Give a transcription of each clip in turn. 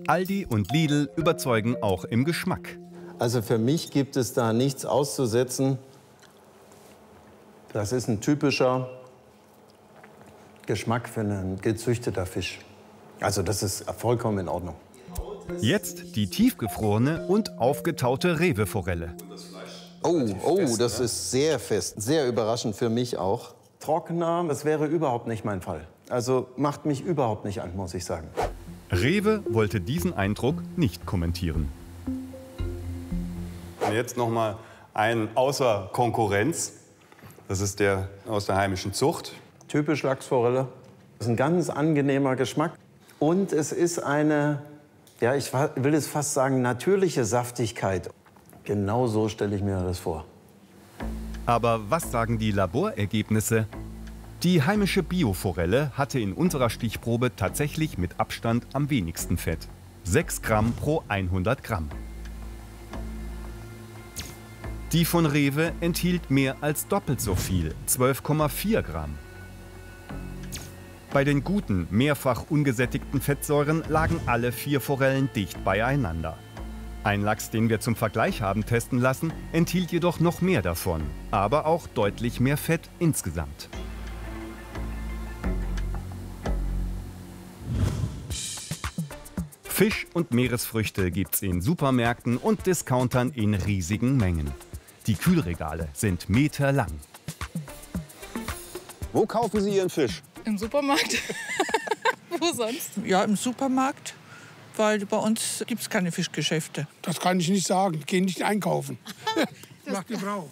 Aldi und Lidl überzeugen auch im Geschmack. Also für mich gibt es da nichts auszusetzen. Das ist ein typischer Geschmack für einen gezüchteter Fisch. Also das ist vollkommen in Ordnung. Jetzt die tiefgefrorene und aufgetaute Rewe-Forelle. Oh, das ist sehr fest. Sehr überraschend für mich auch. Trockener, das wäre überhaupt nicht mein Fall. Also macht mich überhaupt nicht an, muss ich sagen. Rewe wollte diesen Eindruck nicht kommentieren. Jetzt noch mal ein außer Konkurrenz. Das ist der aus der heimischen Zucht. Typisch Lachsforelle. Das ist ein ganz angenehmer Geschmack. Und es ist eine, ja, ich will es fast sagen, natürliche Saftigkeit. Genau so stelle ich mir das vor. Aber was sagen die Laborergebnisse? Die heimische Bioforelle hatte in unserer Stichprobe tatsächlich mit Abstand am wenigsten Fett. 6 Gramm pro 100 Gramm. Die von Rewe enthielt mehr als doppelt so viel, 12,4 Gramm. Bei den guten, mehrfach ungesättigten Fettsäuren lagen alle 4 Forellen dicht beieinander. Ein Lachs, den wir zum Vergleich haben testen lassen, enthielt jedoch noch mehr davon, aber auch deutlich mehr Fett insgesamt. Fisch und Meeresfrüchte gibt's in Supermärkten und Discountern in riesigen Mengen. Die Kühlregale sind meterlang. Wo kaufen Sie Ihren Fisch? Im Supermarkt. Wo sonst? Ja, im Supermarkt, weil bei uns gibt es keine Fischgeschäfte. Das kann ich nicht sagen. Ich gehe nicht einkaufen. Macht die Frau.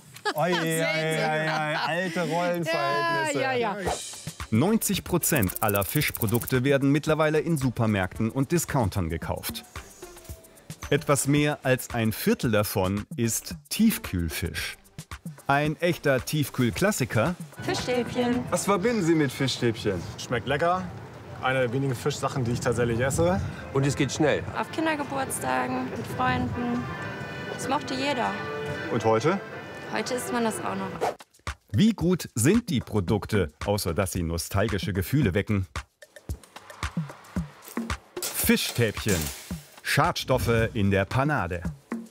Alte Rollenverhältnisse. Ja. 90% aller Fischprodukte werden mittlerweile in Supermärkten und Discountern gekauft. Etwas mehr als ein Viertel davon ist Tiefkühlfisch. Ein echter Tiefkühlklassiker. Fischstäbchen. Was verbinden Sie mit Fischstäbchen? Schmeckt lecker. Eine der wenigen Fischsachen, die ich tatsächlich esse. Und es geht schnell. Auf Kindergeburtstagen, mit Freunden. Das mochte jeder. Und heute? Heute isst man das auch noch. Wie gut sind die Produkte, außer dass sie nostalgische Gefühle wecken? Fischstäbchen. Schadstoffe in der Panade.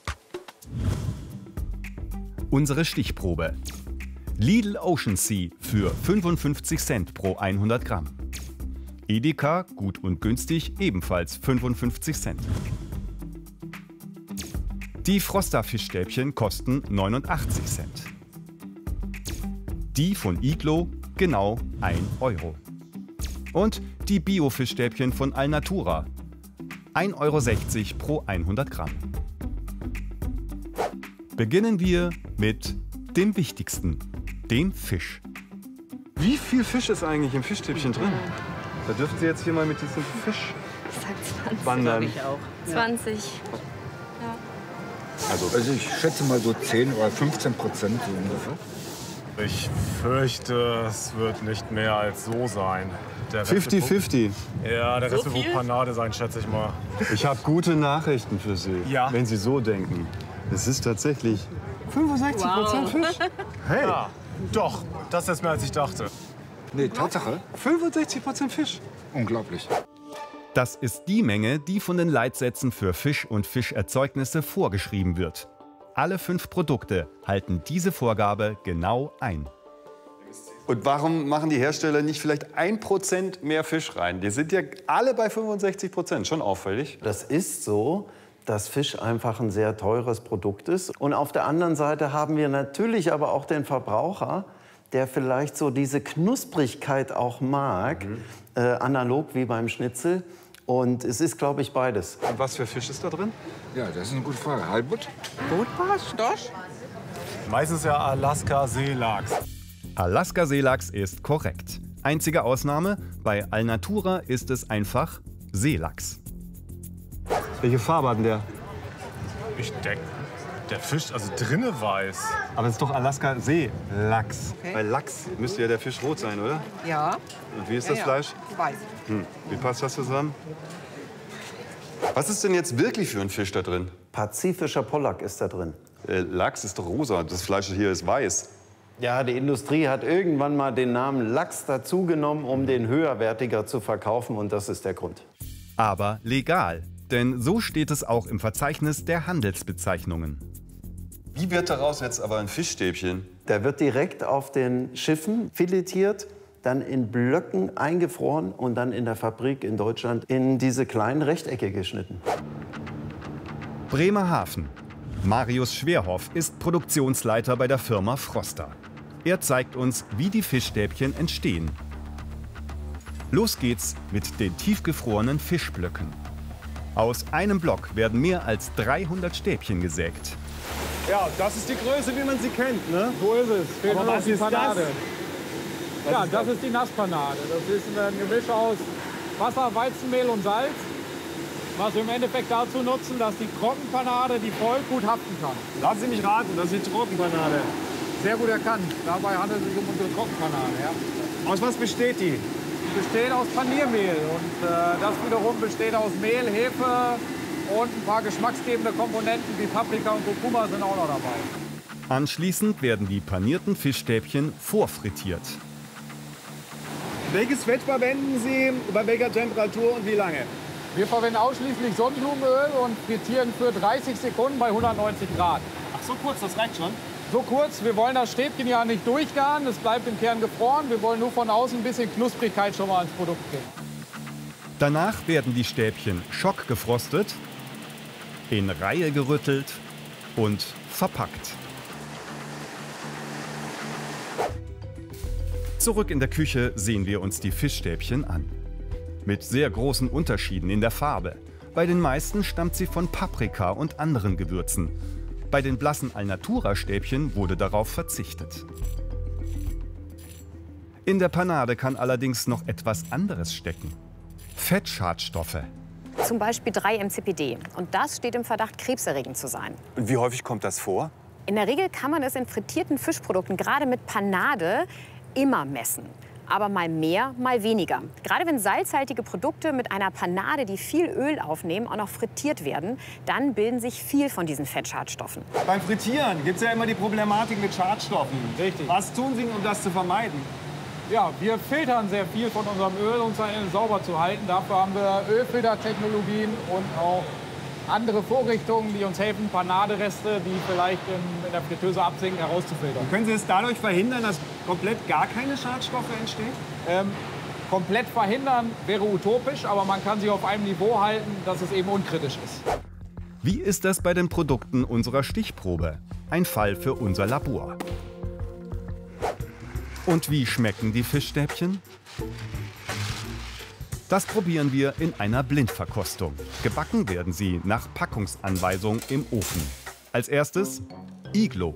Unsere Stichprobe. Lidl Ocean Sea für 55 Cent pro 100 Gramm. Edeka, gut und günstig, ebenfalls 55 Cent. Die Froster-Fischstäbchen kosten 89 Cent. Die von Iglo genau 1 Euro. Und die Bio-Fischstäbchen von Alnatura 1,60 Euro pro 100 Gramm. Beginnen wir mit dem Wichtigsten, dem Fisch. Wie viel Fisch ist eigentlich im Fischstäbchen drin? Da dürfen Sie jetzt hier mal mit diesem Fisch Ich sag 20. wandern. Ich auch. 20. Also ich schätze mal so 10 oder 15% so ungefähr. Ich fürchte, es wird nicht mehr als so sein. Der Rest wird 50-50. Ja, der Rest wird wohl Panade sein, schätze ich mal. Ich habe gute Nachrichten für Sie, Ja. wenn Sie so denken. Es ist tatsächlich 65% Fisch. Hey, Ja, doch, das ist mehr als ich dachte. Nee, Tatsache. 65% Fisch. Unglaublich. Das ist die Menge, die von den Leitsätzen für Fisch und Fischerzeugnisse vorgeschrieben wird. Alle 5 Produkte halten diese Vorgabe genau ein. Und warum machen die Hersteller nicht vielleicht 1% mehr Fisch rein? Die sind ja alle bei 65%. Schon auffällig. Das ist so, dass Fisch einfach ein sehr teures Produkt ist. Und auf der anderen Seite haben wir natürlich aber auch den Verbraucher, der vielleicht so diese Knusprigkeit auch mag, analog wie beim Schnitzel. Und es ist, glaube ich, beides. Und was für Fisch ist da drin? Ja, das ist eine gute Frage. Halbut? Rotbarsch, Dorsch? Meistens ja Alaska-Seelachs. Alaska-Seelachs ist korrekt. Einzige Ausnahme, bei Alnatura ist es einfach Seelachs. Welche Farbe hat denn der? Ich denke, der Fisch, also drinne weiß. Aber es ist doch Alaska-Seelachs. Okay. Bei Lachs müsste ja der Fisch rot sein, oder? Ja. Und wie ist das Fleisch? Weiß. Wie passt das zusammen? Was ist denn jetzt wirklich für ein Fisch da drin? Pazifischer Pollack ist da drin. Lachs ist doch rosa, das Fleisch hier ist weiß. Ja, die Industrie hat irgendwann mal den Namen Lachs dazugenommen, um den höherwertiger zu verkaufen. Und das ist der Grund. Aber legal. denn so steht es auch im Verzeichnis der Handelsbezeichnungen. Wie wird daraus jetzt aber ein Fischstäbchen? Der wird direkt auf den Schiffen filetiert, dann in Blöcken eingefroren und dann in der Fabrik in Deutschland in diese kleinen Rechtecke geschnitten. Bremerhaven. Marius Schwerhoff ist Produktionsleiter bei der Firma Froster. Er zeigt uns, wie die Fischstäbchen entstehen. Los geht's mit den tiefgefrorenen Fischblöcken. Aus einem Block werden mehr als 300 Stäbchen gesägt. Ja, das ist die Größe, wie man sie kennt, ne? So ist es. Fehlt Aber nur noch was die ist Panade. das? Ja, das ist die Nasspanade. Das ist ein Gemisch aus Wasser, Weizenmehl und Salz, was wir im Endeffekt dazu nutzen, dass die Trockenpanade die Volk gut haften kann. Lassen Sie mich raten, das ist die Trockenpanade. Sehr gut erkannt. Dabei handelt es sich um unsere Trockenpanade. Ja. Aus was besteht die? Die besteht aus Paniermehl und das wiederum besteht aus Mehl, Hefe und ein paar geschmacksgebende Komponenten wie Paprika und Kurkuma sind auch noch dabei. Anschließend werden die panierten Fischstäbchen vorfrittiert. Welches Fett verwenden Sie, bei welcher Temperatur und wie lange? Wir verwenden ausschließlich Sonnenblumenöl und frittieren für 30 Sekunden bei 190 Grad. Ach, so kurz, das reicht schon? So kurz, wir wollen das Stäbchen ja nicht durchgaren, es bleibt im Kern gefroren. Wir wollen nur von außen ein bisschen Knusprigkeit schon mal ans Produkt bringen. Danach werden die Stäbchen schockgefrostet, in Reihe gerüttelt und verpackt. Zurück in der Küche sehen wir uns die Fischstäbchen an. Mit sehr großen Unterschieden in der Farbe. Bei den meisten stammt sie von Paprika und anderen Gewürzen. Bei den blassen Alnatura-Stäbchen wurde darauf verzichtet. In der Panade kann allerdings noch etwas anderes stecken. Fettschadstoffe. Zum Beispiel 3-MCPD. Und das steht im Verdacht, krebserregend zu sein. Und wie häufig kommt das vor? In der Regel kann man es in frittierten Fischprodukten, gerade mit Panade, immer messen. Aber mal mehr, mal weniger. Gerade wenn salzhaltige Produkte mit einer Panade, die viel Öl aufnehmen, auch noch frittiert werden, dann bilden sich viel von diesen Fettschadstoffen. Beim Frittieren gibt es ja immer die Problematik mit Schadstoffen. Richtig. Was tun Sie, um das zu vermeiden? Ja, wir filtern sehr viel von unserem Öl, um es sauber zu halten. Dafür haben wir Ölfiltertechnologien und auch andere Vorrichtungen, die uns helfen, Panadereste, die vielleicht in der Fritteuse absinken, herauszufiltern. Können Sie es dadurch verhindern, dass komplett gar keine Schadstoffe entstehen? Komplett verhindern wäre utopisch, aber man kann sie auf einem Niveau halten, dass es eben unkritisch ist. Wie ist das bei den Produkten unserer Stichprobe? Ein Fall für unser Labor. Und wie schmecken die Fischstäbchen? Das probieren wir in einer Blindverkostung. Gebacken werden sie nach Packungsanweisung im Ofen. Als erstes Iglo.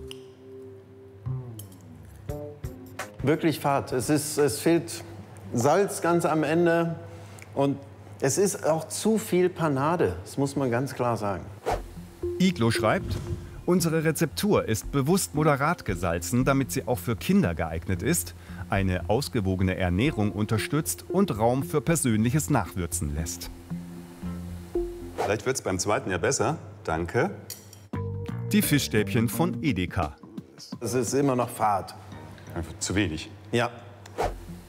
Wirklich fad. Es fehlt Salz ganz am Ende und es ist auch zu viel Panade. Das muss man ganz klar sagen. Iglo schreibt: Unsere Rezeptur ist bewusst moderat gesalzen, damit sie auch für Kinder geeignet ist, eine ausgewogene Ernährung unterstützt und Raum für persönliches Nachwürzen lässt. Vielleicht wird es beim zweiten ja besser. Danke. Die Fischstäbchen von Edeka. Es ist immer noch fad. Einfach zu wenig. Ja.